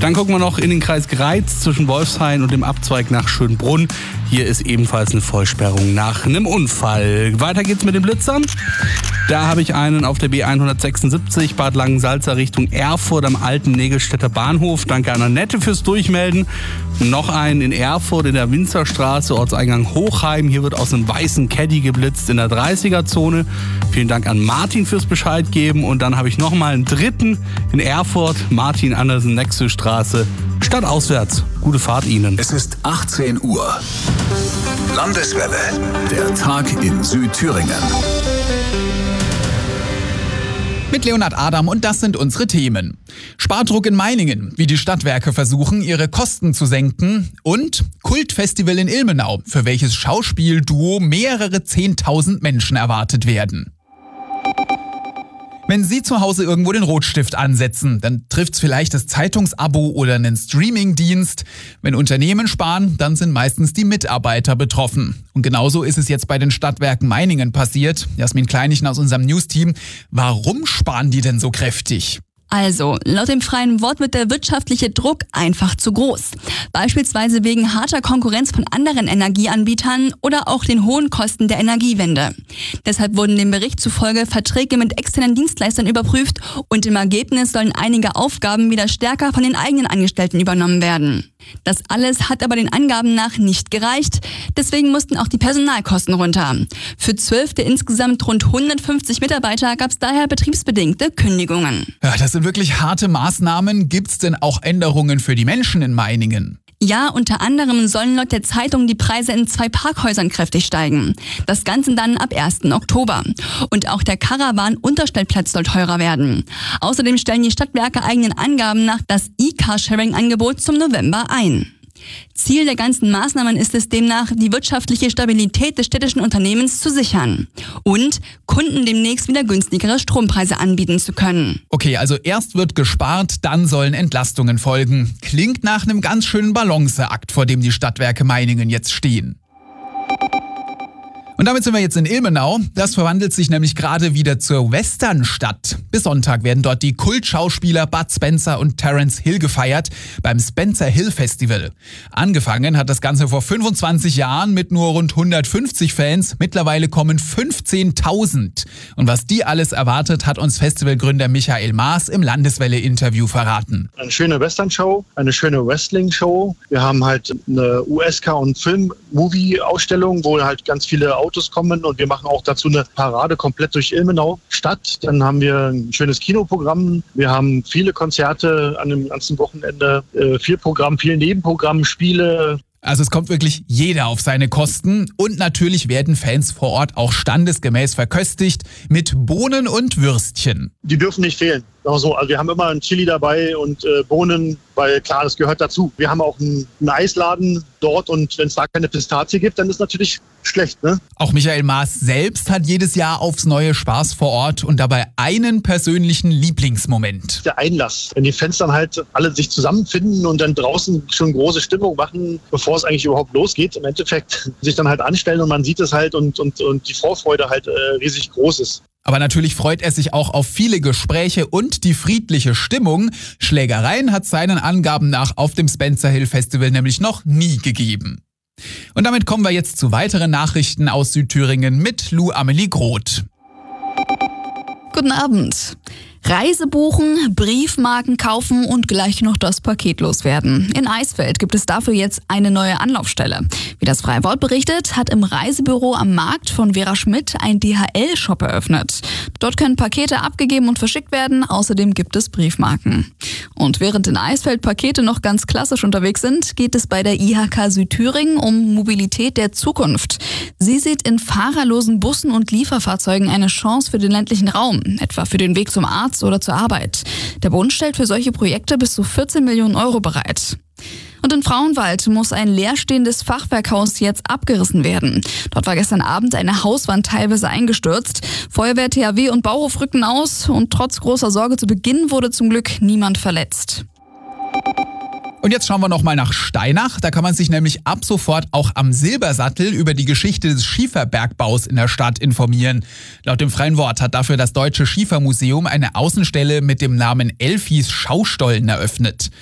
Dann gucken wir noch in den Kreis Greiz zwischen Wolfshain und dem Abzweig nach Schönbrunn. Hier ist ebenfalls eine Vollsperrung nach einem Unfall. Weiter geht's mit den Blitzern. Da habe ich einen auf der B176 Bad Langensalza Richtung Erfurt am alten Nägelstädter Bahnhof. Danke an Annette fürs Durchmelden. Noch einen in Erfurt in der Winzerstraße, Ortseingang Hochheim. Hier wird aus einem weißen Caddy geblitzt in der 30er-Zone. Vielen Dank an Martin fürs Bescheid geben. Und dann habe ich nochmal einen dritten in Erfurt, Martin Andersen, Nexus Straße, stadtauswärts. Gute Fahrt Ihnen. Es ist 18 Uhr. Landeswelle, der Tag in Südthüringen. Mit Leonhard Adam und das sind unsere Themen. Spardruck in Meiningen, wie die Stadtwerke versuchen, ihre Kosten zu senken. Und Kultfestival in Ilmenau, für welches Schauspielduo mehrere 10.000 Menschen erwartet werden. Wenn Sie zu Hause irgendwo den Rotstift ansetzen, dann trifft's vielleicht das Zeitungsabo oder einen Streamingdienst. Wenn Unternehmen sparen, dann sind meistens die Mitarbeiter betroffen. Und genauso ist es jetzt bei den Stadtwerken Meiningen passiert. Jasmin Kleinichen aus unserem News-Team. Warum sparen die denn so kräftig? Also, laut dem freien Wort wird der wirtschaftliche Druck einfach zu groß. Beispielsweise wegen harter Konkurrenz von anderen Energieanbietern oder auch den hohen Kosten der Energiewende. Deshalb wurden dem Bericht zufolge Verträge mit externen Dienstleistern überprüft und im Ergebnis sollen einige Aufgaben wieder stärker von den eigenen Angestellten übernommen werden. Das alles hat aber den Angaben nach nicht gereicht. Deswegen mussten auch die Personalkosten runter. Für 12 der insgesamt rund 150 Mitarbeiter gab es daher betriebsbedingte Kündigungen. Ja, das sind wirklich harte Maßnahmen. Gibt's denn auch Änderungen für die Menschen in Meiningen? Ja, unter anderem sollen laut der Zeitung die Preise in 2 Parkhäusern kräftig steigen. Das Ganze dann ab 1. Oktober. Und auch der Caravan-Unterstellplatz soll teurer werden. Außerdem stellen die Stadtwerke eigenen Angaben nach das E-Carsharing-Angebot zum November ein. Ziel der ganzen Maßnahmen ist es demnach, die wirtschaftliche Stabilität des städtischen Unternehmens zu sichern und Kunden demnächst wieder günstigere Strompreise anbieten zu können. Okay, also erst wird gespart, dann sollen Entlastungen folgen. Klingt nach einem ganz schönen Balanceakt, vor dem die Stadtwerke Meiningen jetzt stehen. Und damit sind wir jetzt in Ilmenau. Das verwandelt sich nämlich gerade wieder zur Westernstadt. Bis Sonntag werden dort die Kultschauspieler Bud Spencer und Terence Hill gefeiert beim Spencer Hill Festival. Angefangen hat das Ganze vor 25 Jahren mit nur rund 150 Fans. Mittlerweile kommen 15.000. Und was die alles erwartet, hat uns Festivalgründer Michael Maas im Landeswelle-Interview verraten. Eine schöne Western-Show, eine schöne Wrestling-Show. Wir haben halt eine USK- und Film-Movie-Ausstellung, wo halt ganz viele Autos kommen und wir machen auch dazu eine Parade komplett durch Ilmenau Stadt. Dann haben wir ein schönes Kinoprogramm. Wir haben viele Konzerte an dem ganzen Wochenende, viel Programm, viel Nebenprogramm, Spiele. Also es kommt wirklich jeder auf seine Kosten und natürlich werden Fans vor Ort auch standesgemäß verköstigt mit Bohnen und Würstchen. Die dürfen nicht fehlen. Also wir haben immer ein Chili dabei und Bohnen, weil klar, das gehört dazu. Wir haben auch einen Eisladen dort und wenn es da keine Pistazie gibt, dann ist natürlich schlecht, ne? Auch Michael Maas selbst hat jedes Jahr aufs neue Spaß vor Ort und dabei einen persönlichen Lieblingsmoment. Der Einlass, wenn die Fans dann halt alle sich zusammenfinden und dann draußen schon große Stimmung machen, bevor es eigentlich überhaupt losgeht, im Endeffekt sich dann halt anstellen und man sieht es halt und die Vorfreude halt riesig groß ist. Aber natürlich freut er sich auch auf viele Gespräche und die friedliche Stimmung. Schlägereien hat seinen Angaben nach auf dem Spencer Hill Festival nämlich noch nie gegeben. Und damit kommen wir jetzt zu weiteren Nachrichten aus Südthüringen mit Lou Amelie Groth. Guten Abend. Reise buchen, Briefmarken kaufen und gleich noch das Paket loswerden. In Eisfeld gibt es dafür jetzt eine neue Anlaufstelle. Wie das Freie Wort berichtet, hat im Reisebüro am Markt von Vera Schmidt ein DHL-Shop eröffnet. Dort können Pakete abgegeben und verschickt werden, außerdem gibt es Briefmarken. Und während in Eisfeld Pakete noch ganz klassisch unterwegs sind, geht es bei der IHK Südthüringen um Mobilität der Zukunft. Sie sieht in fahrerlosen Bussen und Lieferfahrzeugen eine Chance für den ländlichen Raum, etwa für den Weg zum Arzt oder zur Arbeit. Der Bund stellt für solche Projekte bis zu 14 Millionen Euro bereit. Und in Frauenwald muss ein leerstehendes Fachwerkhaus jetzt abgerissen werden. Dort war gestern Abend eine Hauswand teilweise eingestürzt. Feuerwehr, THW und Bauhof rückten aus und trotz großer Sorge zu Beginn wurde zum Glück niemand verletzt. Und jetzt schauen wir nochmal nach Steinach. Da kann man sich nämlich ab sofort auch am Silbersattel über die Geschichte des Schieferbergbaus in der Stadt informieren. Laut dem Freien Wort hat dafür das Deutsche Schiefermuseum eine Außenstelle mit dem Namen Elfis Schaustollen eröffnet.